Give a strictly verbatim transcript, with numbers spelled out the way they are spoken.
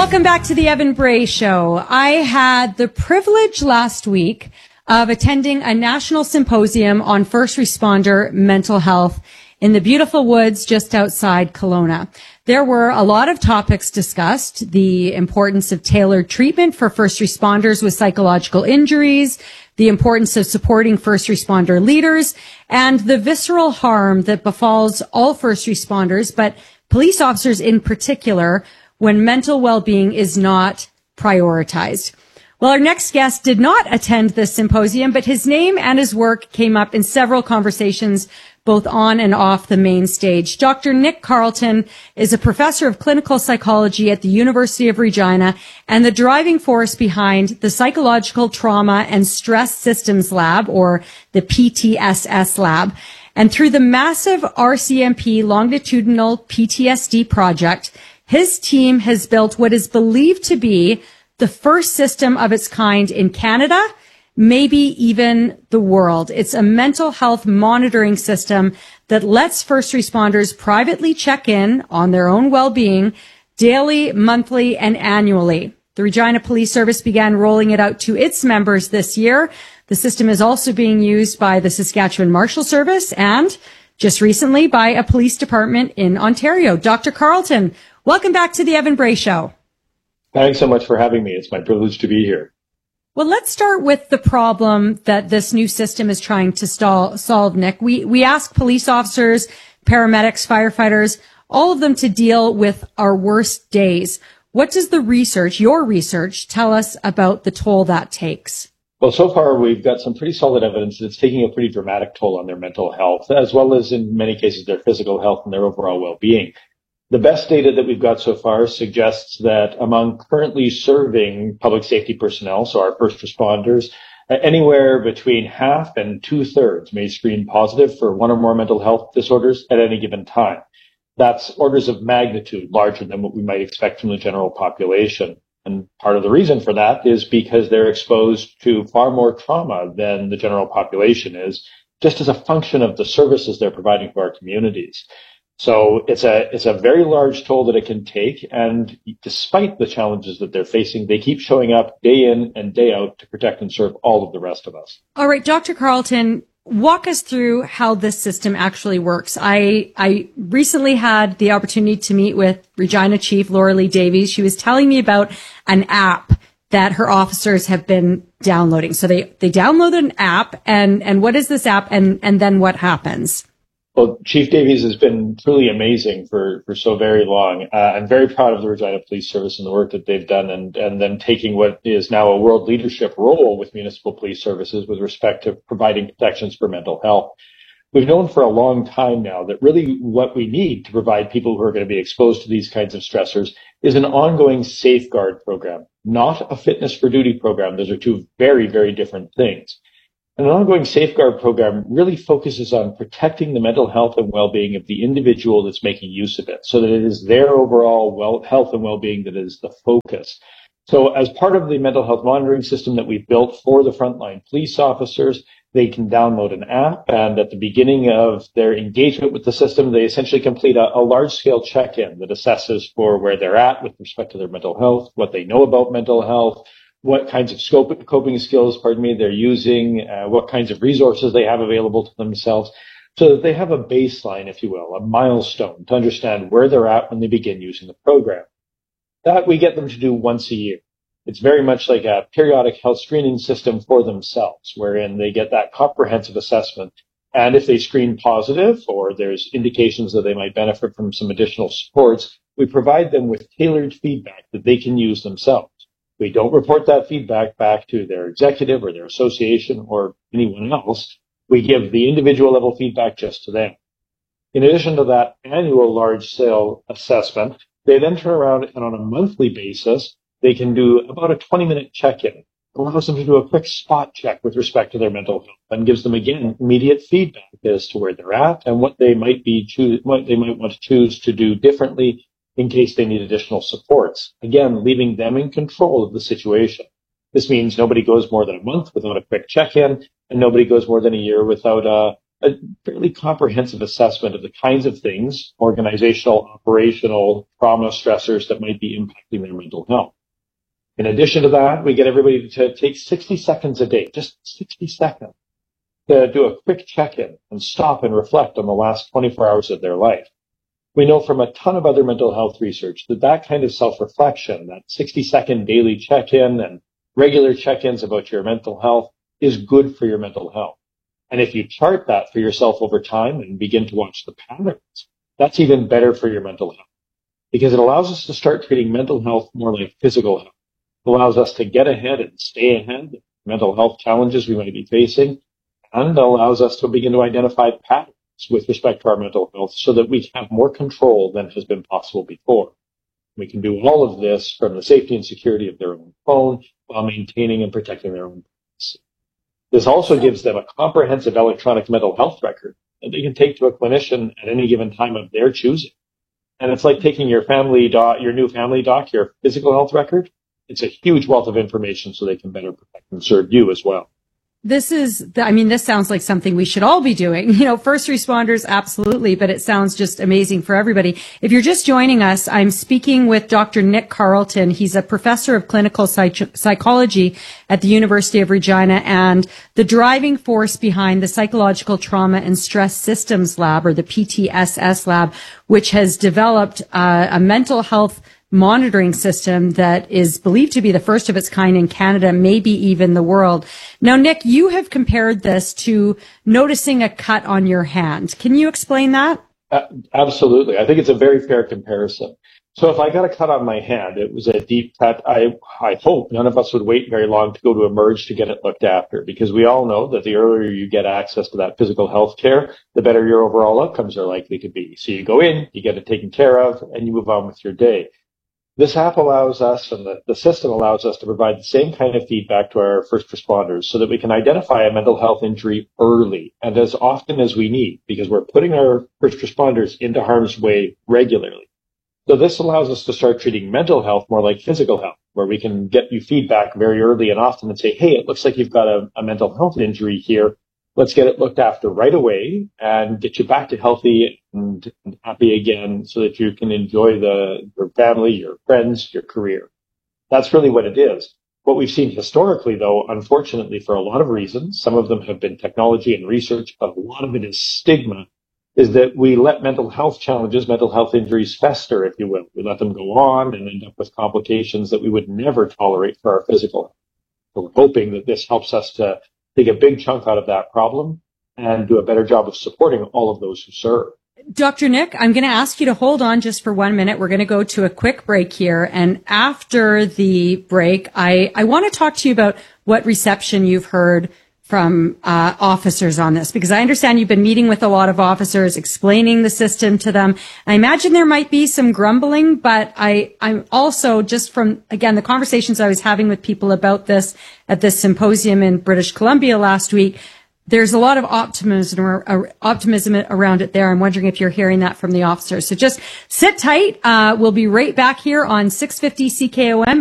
Welcome back to the Evan Bray Show. I had the privilege last week of attending a national symposium on first responder mental health in the beautiful woods just outside Kelowna. There were a lot of topics discussed: the importance of tailored treatment for first responders with psychological injuries, the importance of supporting first responder leaders, and the visceral harm that befalls all first responders, but police officers in particular, when mental well-being is not prioritized. Well, our next guest did not attend this symposium, but his name and his work came up in several conversations, both on and off the main stage. Doctor Nick Carleton is a professor of clinical psychology at the University of Regina and the driving force behind the Psychological Trauma and Stress Systems Lab, or the P T S S Lab. And through the massive R C M P longitudinal P T S D project, his team has built what is believed to be the first system of its kind in Canada, maybe even the world. It's a mental health monitoring system that lets first responders privately check in on their own well-being daily, monthly, and annually. The Regina Police Service began rolling it out to its members this year. The system is also being used by the Saskatchewan Marshal Service and, just recently, by a police department in Ontario. Doctor Carleton, welcome back to the Evan Bray Show. Thanks so much for having me. It's my privilege to be here. Well, let's start with the problem that this new system is trying to stall, solve, Nick. We, we ask police officers, paramedics, firefighters, all of them to deal with our worst days. What does the research, your research, tell us about the toll that takes? Well, so far we've got some pretty solid evidence that it's taking a pretty dramatic toll on their mental health, as well as in many cases their physical health and their overall well-being. The best data that we've got so far suggests that among currently serving public safety personnel, so our first responders, anywhere between half and two-thirds may screen positive for one or more mental health disorders at any given time. That's orders of magnitude larger than what we might expect from the general population. And part of the reason for that is because they're exposed to far more trauma than the general population is, just as a function of the services they're providing to our communities. So it's a it's a very large toll that it can take, and despite the challenges that they're facing, they keep showing up day in and day out to protect and serve all of the rest of us. All right, Doctor Carleton, walk us through how this system actually works. I I recently had the opportunity to meet with Regina Chief Laura Lee Davies. She was telling me about an app that her officers have been downloading. So they they downloaded an app, and and what is this app, and and then what happens? Well, Chief Davies has been truly amazing for, for so very long. Uh, I'm very proud of the Regina Police Service and the work that they've done, and, and then taking what is now a world leadership role with municipal police services with respect to providing protections for mental health. We've known for a long time now that really what we need to provide people who are going to be exposed to these kinds of stressors is an ongoing safeguard program, not a fitness for duty program. Those are two very, very different things. And an ongoing safeguard program really focuses on protecting the mental health and well-being of the individual that's making use of it, so that it is their overall well, health and well-being that is the focus. So as part of the mental health monitoring system that we've built for the frontline police officers, they can download an app, and at the beginning of their engagement with the system, they essentially complete a, a large-scale check-in that assesses for where they're at with respect to their mental health, what they know about mental health, what kinds of scope, coping skills, pardon me, they're using, uh, what kinds of resources they have available to themselves, so that they have a baseline, if you will, a milestone to understand where they're at when they begin using the program. That we get them to do once a year. It's very much like a periodic health screening system for themselves, wherein they get that comprehensive assessment. And if they screen positive, or there's indications that they might benefit from some additional supports, we provide them with tailored feedback that they can use themselves. We don't report that feedback back to their executive or their association or anyone else. We give the individual level feedback just to them. In addition to that annual large-scale assessment, they then turn around and on a monthly basis, they can do about a twenty minute check-in. It allows them to do a quick spot check with respect to their mental health and gives them, again, immediate feedback as to where they're at and what they might be choose, what they might want to choose to do differently in case they need additional supports. Again, leaving them in control of the situation. This means nobody goes more than a month without a quick check-in, and nobody goes more than a year without a, a fairly comprehensive assessment of the kinds of things, organizational, operational, trauma stressors that might be impacting their mental health. In addition to that, we get everybody to take sixty seconds a day, just sixty seconds, to do a quick check-in and stop and reflect on the last twenty-four hours of their life. We know from a ton of other mental health research that that kind of self-reflection, that sixty-second daily check-in and regular check-ins about your mental health is good for your mental health. And if you chart that for yourself over time and begin to watch the patterns, that's even better for your mental health because it allows us to start treating mental health more like physical health. It allows us to get ahead and stay ahead of mental health challenges we might be facing, and allows us to begin to identify patterns with respect to our mental health so that we have more control than has been possible before. We can do all of this from the safety and security of their own phone while maintaining and protecting their own privacy. This also gives them a comprehensive electronic mental health record that they can take to a clinician at any given time of their choosing. And it's like taking your family doc, your new family doc, your physical health record. It's a huge wealth of information so they can better protect and serve you as well. This is, I mean, this sounds like something we should all be doing. You know, first responders, absolutely, but it sounds just amazing for everybody. If you're just joining us, I'm speaking with Doctor Nick Carleton. He's a professor of clinical psych- psychology at the University of Regina and the driving force behind the Psychological Trauma and Stress Systems Lab, or the P T S S Lab, which has developed uh, a mental health monitoring system that is believed to be the first of its kind in Canada, maybe even the world. Now, Nick, you have compared this to noticing a cut on your hand. Can you explain that? Uh, absolutely. I think it's a very fair comparison. So if I got a cut on my hand, it was a deep cut. I, I hope none of us would wait very long to go to Emerge to get it looked after, because we all know that the earlier you get access to that physical health care, the better your overall outcomes are likely to be. So you go in, you get it taken care of, and you move on with your day. This app allows us, and the, the system allows us to provide the same kind of feedback to our first responders so that we can identify a mental health injury early and as often as we need, because we're putting our first responders into harm's way regularly. So this allows us to start treating mental health more like physical health, where we can get you feedback very early and often and say, hey, it looks like you've got a, a mental health injury here. Let's get it looked after right away and get you back to healthy and, and happy again so that you can enjoy the, your family, your friends, your career. That's really what it is. What we've seen historically, though, unfortunately, for a lot of reasons, some of them have been technology and research, but a lot of it is stigma, is that we let mental health challenges, mental health injuries fester, if you will. We let them go on and end up with complications that we would never tolerate for our physical health. So we're hoping that this helps us to take a big chunk out of that problem and do a better job of supporting all of those who serve. Doctor Nick, I'm going to ask you to hold on just for one minute. We're going to go to a quick break here. And after the break, I, I want to talk to you about what reception you've heard from uh, officers on this, because I understand you've been meeting with a lot of officers, explaining the system to them. I imagine there might be some grumbling, but I, I'm also just from, again, the conversations I was having with people about this at this symposium in British Columbia last week, there's a lot of optimism, optimism around it there. I'm wondering if you're hearing that from the officers. So just sit tight. Uh, we'll be right back here on six fifty C K O M.